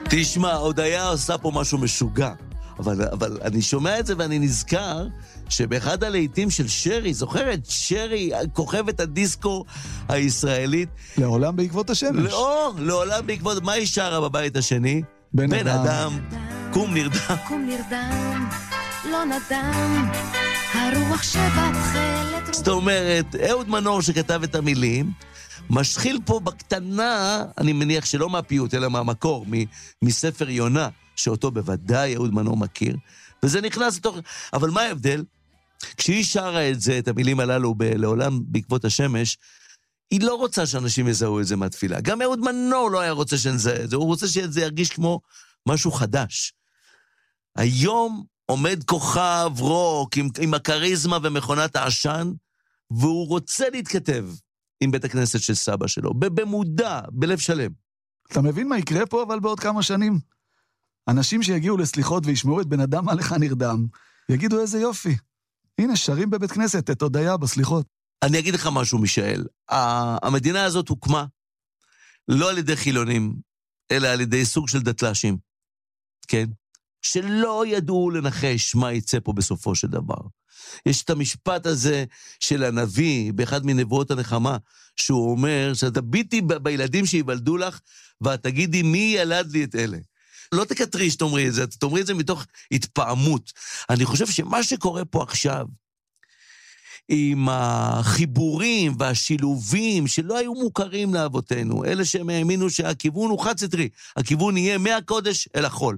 תשמע, הודיה עושה פה משהו משוגע. אבל אני שומע את זה ואני נזכר שבאחד הלהיטים של שרי, זוכרת? שרי, כוכבת הדיסקו הישראלית. לעולם בעקבות השמש. לעולם בעקבות... מה היא שרה בבית השני? בן אדם. קום נרדם. קום נרדם, לא נדם, הרוח שבתחלת... זאת אומרת, אהוד מנור שכתב את המילים, משחיל פה בקטנה, אני מניח שלא מהפיוט, אלא מהמקור, מספר יונה, שאותו בוודאי אהוד מנור מכיר, וזה נכנס לתוך... אבל מה ההבדל? כשהיא שרה את זה, את המילים הללו לעולם בעקבות השמש, היא לא רוצה שאנשים יזהו את זה מהתפילה. גם אהוד מנור לא היה רוצה שנזהה את זה, הוא רוצה שזה ירגיש כמו משהו חדש. היום עומד כוכב רוק עם הקריזמה ומכונת העשן, והוא רוצה להתכתב עם בית הכנסת של סבא שלו, במודע, בלב שלם. אתה מבין מה יקרה פה אבל בעוד כמה שנים? אנשים שיגיעו לסליחות וישמעו את בן אדם עליך נרדם, יגידו איזה יופי. הנה, שרים בבית כנסת את הודיה בסליחות. אני אגיד לך משהו, מישאל. המדינה הזאת הוקמה לא על ידי חילונים, אלא על ידי סוג של דתל"שים. כן? שלא ידעו לנחש מה יצא פה בסופו של דבר. יש את המשפט הזה של הנביא, באחד מנבואות הנחמה, שהוא אומר, שתביטי בילדים שיוולדו לך, ואת תגידי מי ילד לי את אלה. לא תקטרי שתאמרי את זה, תאמרי את זה מתוך התפעמות. אני חושב שמה שקורה פה עכשיו, עם החיבורים והשילובים שלא היו מוכרים לאבותינו, אלה שהם האמינו שהכיוון הוא חד סטרי, הכיוון יהיה מהקודש אל החול.